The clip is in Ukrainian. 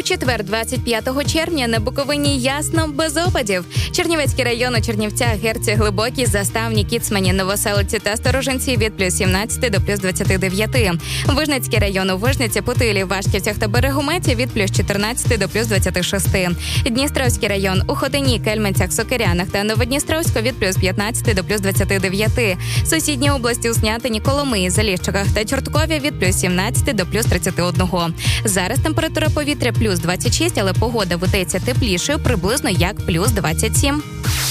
четвер, 25 червня, на Буковині ясно, без опадів. Чернівецький район у Чернівцях, Герці, Глибокій, Заставні, Кіцмані, Новоселиці та Сторожинці від плюс 17 до плюс 29. Вижницький район у Вижниці, Путилі, Вашківцях та Берегометі від плюс 14 до плюс 26. Дністровський район у Хотині, Кельменцях, Сокирянах та Новодністровську від плюс 15 до плюс 29. Сусідні області у Снятині, Коломиї, Заліщиках та Чорткові від плюс 17 до плюс 31. Зараз температура повітря плюс 26, але погода видається теплішою, приблизно як плюс 27.